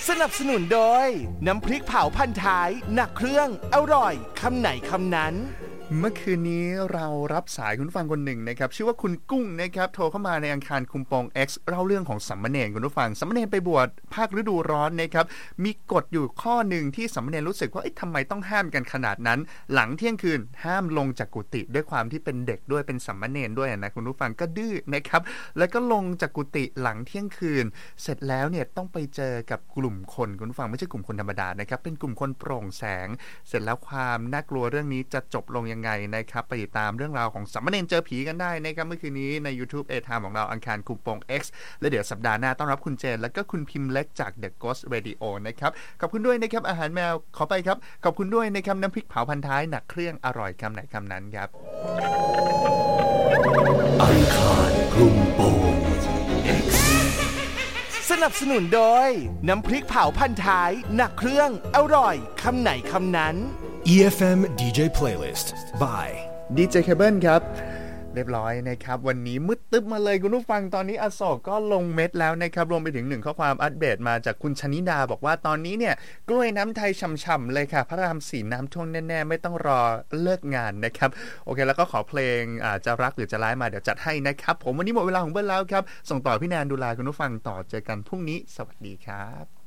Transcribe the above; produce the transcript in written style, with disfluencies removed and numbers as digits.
สนับสนุนโดยน้ำพริกเผาพันท้ายหนักเครื่องอร่อยคำไหนคำนั้นเมื่อคืนนี้เรารับสายคุณผู้ฟังคนหนึ่งนะครับชื่อว่าคุณกุ้งนะครับโทรเข้ามาในอังคารคุมปอง X เล่าเรื่องของสามเณรคุณผู้ฟังสามเณรไปบวชภาคฤดูร้อนนะครับมีกฎอยู่ข้อหนึ่งที่สามเณรรู้สึกว่าทำไมต้องห้ามกันขนาดนั้นหลังเที่ยงคืนห้ามลงจากกุฏิด้วยความที่เป็นเด็กด้วยเป็นสามเณรด้วยนะคุณผู้ฟังก็ดื้อนะครับแล้วก็ลงจากกุฏิหลังเที่ยงคืนเสร็จแล้วเนี่ยต้องไปเจอกับกลุ่มคนคุณผู้ฟังไม่ใช่กลุ่มคนธรรมดานะครับเป็นกลุ่มคนโปร่งแสงเสร็จแล้วความน่ากลัวเรื่องนี้จะจบลงยังไงนะครับไปติดตามเรื่องราวของสามเณรเจอผีกันได้นะครับเมื่อคืนนี้ใน YouTube A-Time ของเราอังคารคุมโปง X และเดี๋ยวสัปดาห์หน้าต้อนรับคุณเจนและก็คุณพิมพ์เล็กจาก The Ghost Radio นะครับขอบคุณด้วยนะครับอาหารแมวขอไปครับขอบคุณด้วยนะครับน้ำพริกเผาพันท้ายหนักเครื่องอร่อยคำไหนคำนั้นครับอังคารคุมโปง X สนับสนุนโดยน้ำพริกเผาพันท้ายหนักเครื่องอร่อยคำไหนคำนั้น EFM DJ Playlist by DJ Cable ครับเรียบร้อยนะครับวันนี้มืดตึ๊บมาเลยคุณผู้ฟังตอนนี้อโศกก็ลงเม็ดแล้วนะครับรวมไปถึง1ข้อความอัปเดตมาจากคุณชนิดาบอกว่าตอนนี้เนี่ยกล้วยน้ำไทยฉ่ำๆเลยค่ะพระราม4น้ำท่วมแน่ๆไม่ต้องรอเลิกงานนะครับโอเคแล้วก็ขอเพลงจะรักหรือจะร้ายมาเดี๋ยวจัดให้นะครับผมวันนี้หมดเวลาของเบิ้ลแล้วครับส่งต่อพี่แนนดูแลคุณผู้ฟังต่อเจอกันพรุ่งนี้สวัสดีครับ